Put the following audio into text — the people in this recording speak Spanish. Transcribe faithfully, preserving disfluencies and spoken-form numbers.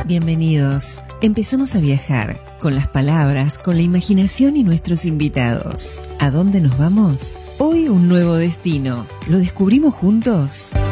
Bienvenidos. Empezamos a viajar con las palabras, con la imaginación y nuestros invitados. ¿A dónde nos vamos? Hoy un nuevo destino. ¿Lo descubrimos juntos?